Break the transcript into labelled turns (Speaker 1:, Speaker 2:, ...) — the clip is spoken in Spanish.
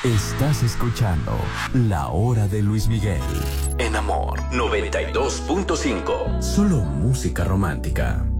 Speaker 1: Estás escuchando La Hora de Luis Miguel. En Amor 92.5. Solo música romántica.